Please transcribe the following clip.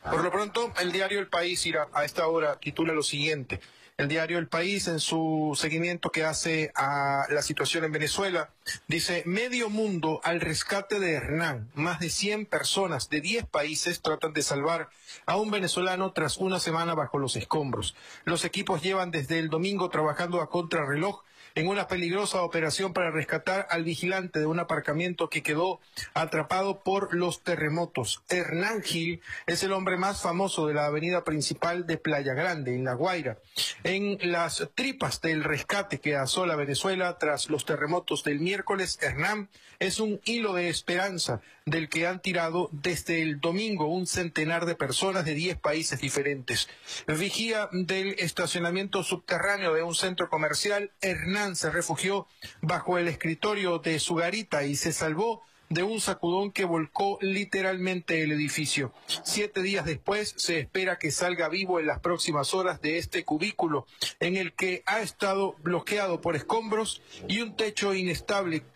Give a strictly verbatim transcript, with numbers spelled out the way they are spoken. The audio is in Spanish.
Por lo pronto, el diario El País, irá a esta hora, titula lo siguiente. El diario El País, en su seguimiento que hace a la situación en Venezuela, dice: medio mundo al rescate de Hernán. Más de cien personas de diez países tratan de salvar a un venezolano tras una semana bajo los escombros. Los equipos llevan desde el domingo trabajando a contrarreloj en una peligrosa operación para rescatar al vigilante de un aparcamiento que quedó atrapado por los terremotos. Hernán Gil es el hombre más famoso de la avenida principal de Playa Grande, en La Guaira. En las tripas del rescate que asola Venezuela tras los terremotos del miércoles, Hernán es un hilo de esperanza del que han tirado desde el domingo un centenar de personas de diez países diferentes. Vigía del estacionamiento subterráneo de un centro comercial, Hernán se refugió bajo el escritorio de su garita y se salvó de un sacudón que volcó literalmente el edificio. Siete días después se espera que salga vivo en las próximas horas de este cubículo en el que ha estado bloqueado por escombros y un techo inestable